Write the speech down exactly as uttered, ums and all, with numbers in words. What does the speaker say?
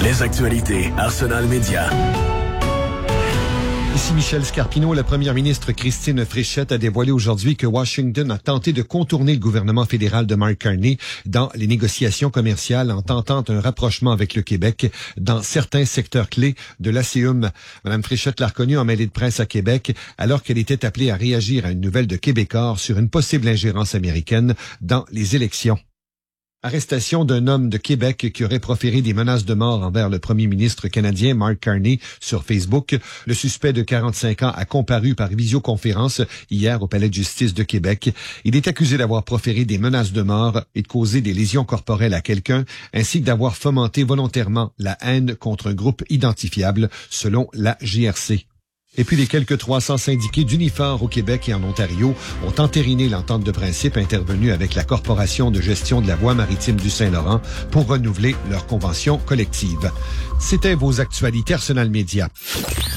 Les actualités Arsenal Média. Ici Michel Scarpino. La première ministre Christine Fréchette a dévoilé aujourd'hui que Washington a tenté de contourner le gouvernement fédéral de Mark Carney dans les négociations commerciales en tentant un rapprochement avec le Québec dans certains secteurs clés de l'A C U M. Madame Fréchette l'a reconnue en mêlée de presse à Québec alors qu'elle était appelée à réagir à une nouvelle de Québécois sur une possible ingérence américaine dans les élections. Arrestation d'un homme de Québec qui aurait proféré des menaces de mort envers le premier ministre canadien Mark Carney sur Facebook. Le suspect de quarante-cinq ans a comparu par visioconférence hier au Palais de justice de Québec. Il est accusé d'avoir proféré des menaces de mort et de causer des lésions corporelles à quelqu'un, ainsi que d'avoir fomenté volontairement la haine contre un groupe identifiable, selon la J R C. Et puis les quelques trois cents syndiqués d'Unifor au Québec et en Ontario ont entériné l'entente de principe intervenue avec la Corporation de gestion de la voie maritime du Saint-Laurent pour renouveler leur convention collective. C'était vos actualités Arsenal Média.